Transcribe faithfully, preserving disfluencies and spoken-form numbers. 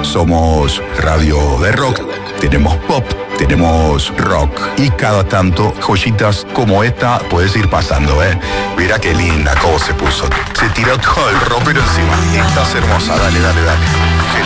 Somos radio de rock, tenemos pop, tenemos rock y cada tanto joyitas como esta puedes ir pasando, ¿eh? Mira qué linda cómo se puso. Se tiró todo el ropero encima. Estás hermosa, dale, dale, dale.